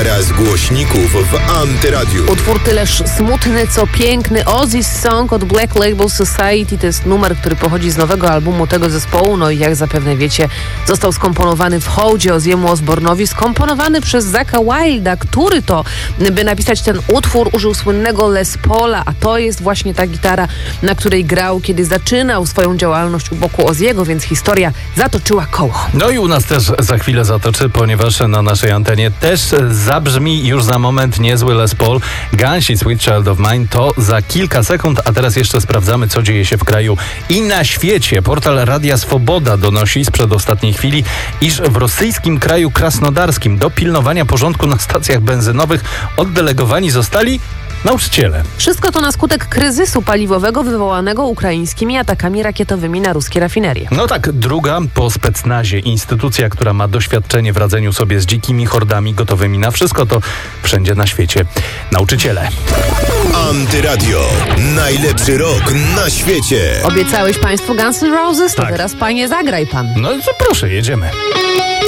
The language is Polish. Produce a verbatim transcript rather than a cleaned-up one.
Para z głośników w Antyradiu. Utwór tyleż smutny, co piękny. Ozzy's Song od Black Label Society to jest numer, który pochodzi z nowego albumu tego zespołu. No i jak zapewne wiecie, został skomponowany w hołdzie Ozzy'emu Osbourne'owi, skomponowany przez Zacka Wilda, który to, by napisać ten utwór, użył słynnego Les Paula, a to jest właśnie ta gitara, na której grał, kiedy zaczynał swoją działalność u boku Ozzy'ego, więc historia zatoczyła koło. No i u nas też za chwilę zatoczy, ponieważ na naszej antenie też zabrzmi już za moment niezły Les Paul. Gansi Sweet Child of Mine to za kilka sekund, a teraz jeszcze sprawdzamy, co dzieje się w kraju i na świecie. Portal Radia Swoboda donosi z przedostatniej chwili, iż w rosyjskim kraju krasnodarskim do pilnowania porządku na stacjach benzynowych oddelegowani zostali nauczyciele. Wszystko to na skutek kryzysu paliwowego wywołanego ukraińskimi atakami rakietowymi na ruskie rafinerie. No tak, druga po specnazie instytucja, która ma doświadczenie w radzeniu sobie z dzikimi hordami gotowymi na wszystko, to wszędzie na świecie nauczyciele. Antyradio. Najlepszy rok na świecie. Obiecałeś państwu Guns N' Roses? To Tak. teraz, panie, zagraj pan. No to proszę, jedziemy.